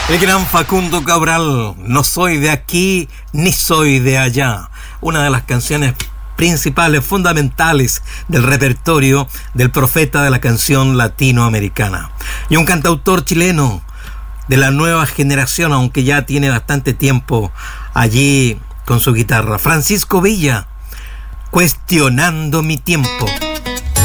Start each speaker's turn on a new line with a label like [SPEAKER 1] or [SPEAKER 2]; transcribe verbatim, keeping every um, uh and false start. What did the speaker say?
[SPEAKER 1] El gran Facundo Cabral, No soy de aquí ni soy de allá, una de las canciones principales, fundamentales del repertorio del profeta de la canción latinoamericana. Y un cantautor chileno de la nueva generación, aunque ya tiene bastante tiempo allí con su guitarra, Francisco Villa, Cuestionando mi tiempo.